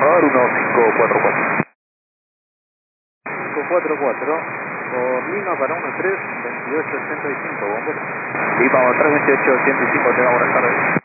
radar 1544. 544, por Lima para 13, 2885, bombero. Lima 32885, tenga buenas tardes.